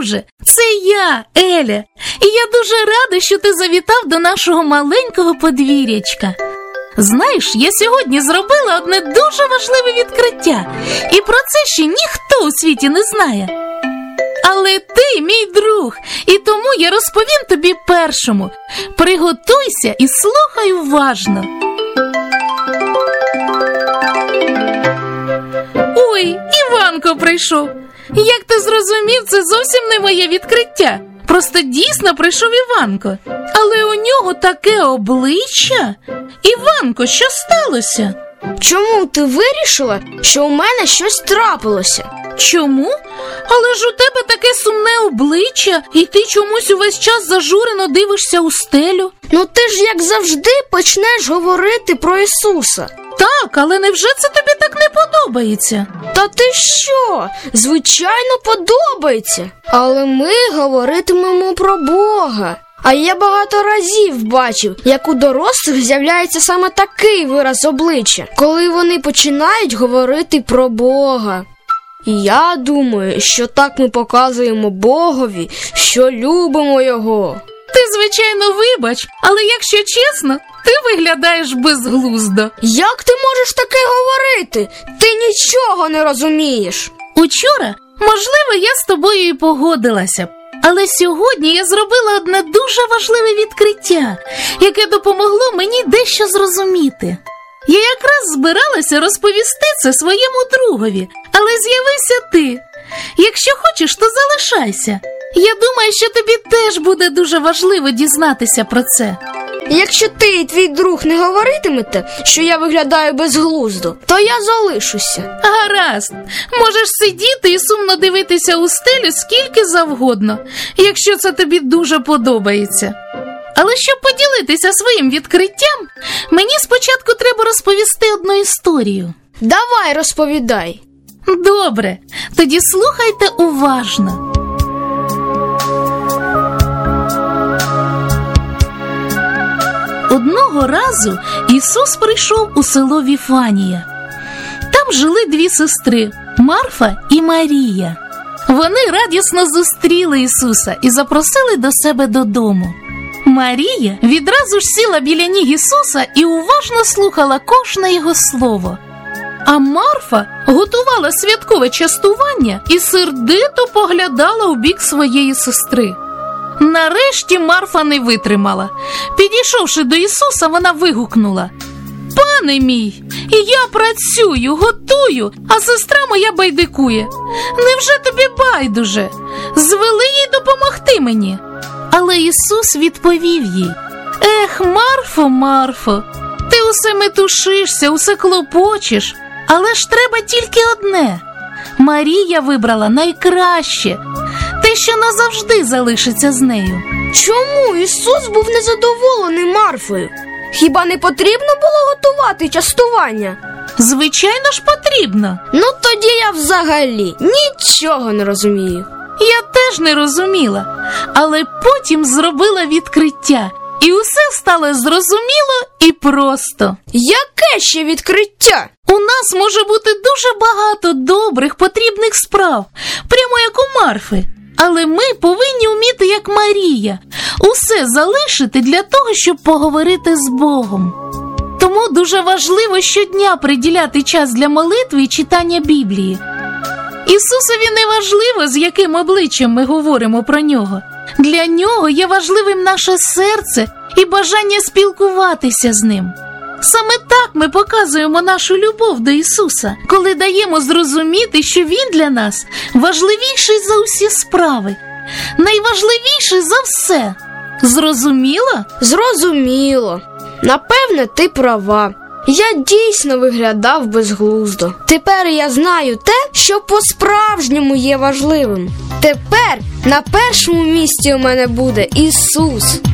друже, це я, Еля, і я дуже рада, що ти завітав до нашого маленького подвір'ячка. Знаєш, я сьогодні зробила одне дуже важливе відкриття, і про це ще ніхто у світі не знає. Але ти мій друг, і тому я розповім тобі першому. Приготуйся і слухай уважно. Ой, Іванко прийшов. Як ти зрозумів, це зовсім не моє відкриття. Просто дійсно прийшов Іванко. Але у нього таке обличчя. Іванко, що сталося? Чому ти вирішила, що у мене щось трапилося? Чому? Але ж у тебе таке сумне обличчя, і ти чомусь увесь час зажурено дивишся у стелю. Ну ти ж, як завжди, почнеш говорити про Ісуса. Так, але невже це тобі так не подобається? Та ти що? Звичайно, подобається. Але ми говоритимемо про Бога. А я багато разів бачив, як у дорослих з'являється саме такий вираз обличчя, коли вони починають говорити про Бога. Я думаю, що так ми показуємо Богові, що любимо Його. Ти, звичайно, вибач, але якщо чесно, ти виглядаєш безглуздо. Як ти можеш таке говорити? Ти нічого не розумієш. Учора, можливо, я з тобою і погодилася б. Але сьогодні я зробила одне дуже важливе відкриття, яке допомогло мені дещо зрозуміти. Я якраз збиралася розповісти це своєму другові, але з'явився ти. Якщо хочеш, то залишайся. Я думаю, що тобі теж буде дуже важливо дізнатися про це. Якщо ти і твій друг не говоритимете, що я виглядаю безглуздо, то я залишуся. Гаразд. Можеш сидіти і сумно дивитися у стелю скільки завгодно, якщо це тобі дуже подобається. Але щоб поділитися своїм відкриттям, мені спочатку треба розповісти одну історію. Давай, розповідай. Добре, тоді слухайте уважно. Одного разу Ісус прийшов у село Віфанія. Там жили дві сестри – Марфа і Марія. Вони радісно зустріли Ісуса і запросили до себе додому. Марія відразу ж сіла біля ніг Ісуса і уважно слухала кожне його слово. А Марфа готувала святкове частування і сердито поглядала у бік своєї сестри. Нарешті Марфа не витримала. Підійшовши до Ісуса, вона вигукнула: «Пане мій, я працюю, готую, а сестра моя байдикує. Невже тобі байдуже? Звели їй допомогти мені». Але Ісус відповів їй: «Ех, Марфо, Марфо, ти усе метушишся, усе клопочеш, але ж треба тільки одне. Марія вибрала найкраще, те, що назавжди залишиться з нею». Чому Ісус був незадоволений Марфою? Хіба не потрібно було готувати частування? Звичайно ж потрібно. Ну тоді я взагалі нічого не розумію. Я теж не розуміла, але потім зробила відкриття, і усе стало зрозуміло і просто. Яке ще відкриття? У нас може бути дуже багато добрих, потрібних справ, прямо як у Марфи. Але ми повинні вміти, як Марія, усе залишити для того, щоб поговорити з Богом. Тому дуже важливо щодня приділяти час для молитви і читання Біблії. Ісусові не важливо, з яким обличчям ми говоримо про Нього. Для Нього є важливим наше серце і бажання спілкуватися з Ним. Саме так ми показуємо нашу любов до Ісуса, коли даємо зрозуміти, що Він для нас важливіший за усі справи, найважливіший за все. Зрозуміло? Зрозуміло. Напевне, ти права. Я дійсно виглядав безглуздо. Тепер я знаю те, що по-справжньому є важливим. Тепер на першому місці у мене буде Ісус.